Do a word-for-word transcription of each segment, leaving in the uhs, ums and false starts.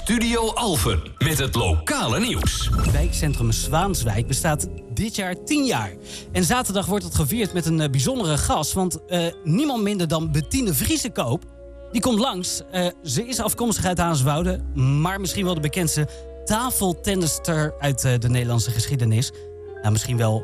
Studio Alphen met het lokale nieuws. Wijkcentrum Zwaanswijk bestaat dit jaar tien jaar. En zaterdag wordt het gevierd met een uh, bijzondere gast. Want uh, niemand minder dan Bettine Vriesekoop, die komt langs. Uh, ze is afkomstig uit Hazerswoude, maar misschien wel de bekendste tafeltennister uit uh, de Nederlandse geschiedenis. Nou, misschien wel.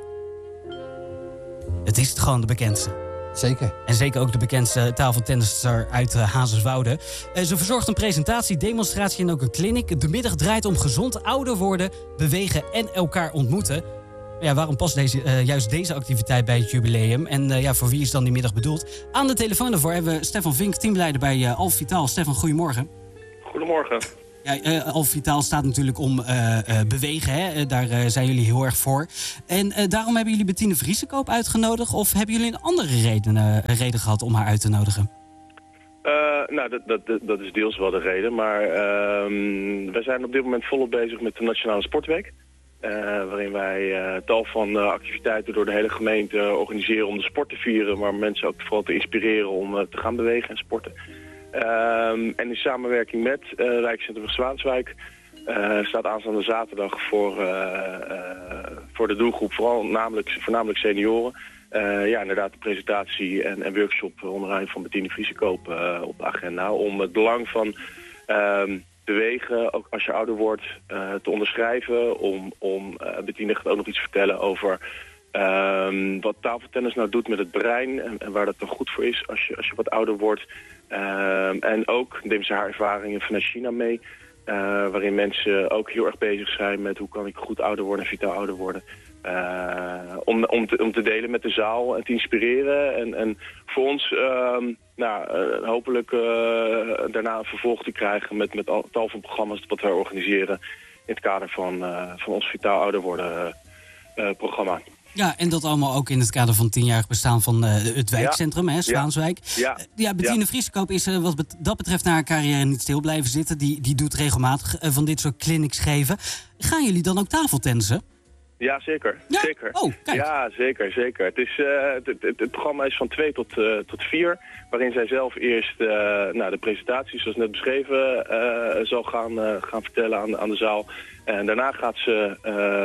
Het is het gewoon de bekendste. Zeker. En zeker ook de bekendste tafeltennister uit uh, Hazerswoude. Uh, ze verzorgt een presentatie, demonstratie en ook een clinic. De middag draait om gezond ouder worden, bewegen en elkaar ontmoeten. Ja, waarom past deze, uh, juist deze activiteit bij het jubileum? En uh, ja, voor wie is dan die middag bedoeld? Aan de telefoon daarvoor hebben we Stefan Vink, teamleider bij uh, Alpha Vitaal. Stefan, goedemorgen. Goedemorgen. Ja, uh, Alpha Vitaal staat natuurlijk om uh, uh, bewegen. Hè? Uh, daar uh, zijn jullie heel erg voor. En uh, daarom hebben jullie Bettine Vriesekoop uitgenodigd? Of hebben jullie een andere reden, uh, reden gehad om haar uit te nodigen? Uh, nou, dat, dat, dat is deels wel de reden. Maar uh, wij zijn op dit moment volop bezig met de Nationale Sportweek. Uh, waarin wij uh, tal van uh, activiteiten door de hele gemeente organiseren om de sport te vieren. Maar mensen ook vooral te inspireren om uh, te gaan bewegen en sporten. Um, en in samenwerking met uh, Wijkcentrum Zwaanswijk uh, staat aanstaande zaterdag voor, uh, uh, voor de doelgroep, vooral namelijk, voornamelijk senioren, uh, ja, inderdaad de presentatie en, en workshop onder leiding van Bettine Vriesekoop uh, op de agenda. Om het belang van uh, bewegen, ook als je ouder wordt, uh, te onderschrijven. Om, om uh, Bettine gaat ook nog iets vertellen over Um, wat tafeltennis nou doet met het brein en, en waar dat dan goed voor is als je, als je wat ouder wordt. Um, en ook neemt ze haar ervaringen vanuit China mee, uh, waarin mensen ook heel erg bezig zijn met hoe kan ik goed ouder worden en vitaal ouder worden. Uh, om, om, te, om te delen met de zaal en te inspireren. En, en voor ons um, nou, uh, hopelijk uh, daarna een vervolg te krijgen met, met al, tal van programma's wat wij organiseren in het kader van, uh, van ons vitaal ouder worden uh, programma. Ja, en dat allemaal ook in het kader van het tienjarig bestaan van uh, het wijkcentrum, ja. hè, Zwaanswijk. Ja, uh, ja Bettine ja. Vriesekoop is uh, wat bet- dat betreft na haar carrière niet stil blijven zitten. Die, die doet regelmatig uh, van dit soort clinics geven. Gaan jullie dan ook tafeltennissen? Ja, zeker. Ja? zeker. Oh, kijk. Ja, zeker, zeker. Het, is, uh, het, het, het programma is van twee tot, uh, tot vier, waarin zij zelf eerst uh, nou, de presentatie, zoals net beschreven, uh, zal gaan, uh, gaan vertellen aan, aan de zaal. En daarna gaat ze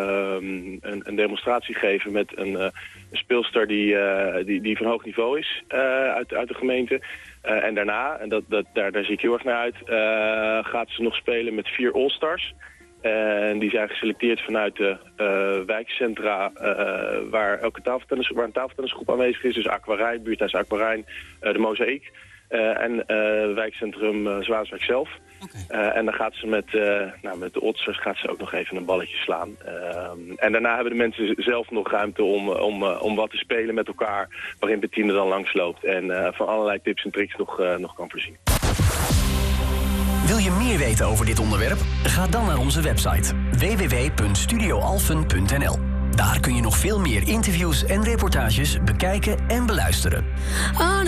uh, een, een demonstratie geven met een, uh, een speelster die, uh, die, die van hoog niveau is uh, uit, uit de gemeente. Uh, en daarna, en dat, dat, daar, daar zie ik heel erg naar uit, uh, gaat ze nog spelen met vier All-Stars. En die zijn geselecteerd vanuit de uh, wijkcentra uh, waar, elke tafeltennis, waar een tafeltennisgroep aanwezig is. Dus Aquarijn, Buurthuis Aquarijn, uh, de Mozaïek uh, en uh, wijkcentrum uh, Zwaanswijk zelf. Okay. Uh, en dan gaat ze met, uh, nou, met de oddsters gaat ze ook nog even een balletje slaan. Uh, en daarna hebben de mensen zelf nog ruimte om, om, uh, om wat te spelen met elkaar, waarin Bettine dan langsloopt en uh, van allerlei tips en tricks nog, uh, nog kan voorzien. Wil je meer weten over dit onderwerp? Ga dan naar onze website w w w punt studio alphen punt n l. Daar kun je nog veel meer interviews en reportages bekijken en beluisteren.